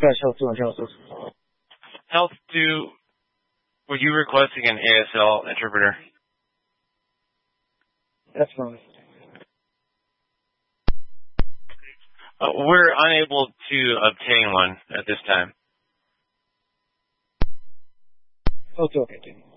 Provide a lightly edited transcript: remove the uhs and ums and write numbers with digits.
Health 2, were you requesting an ASL interpreter? That's wrong. We're unable to obtain one at this time. Okay.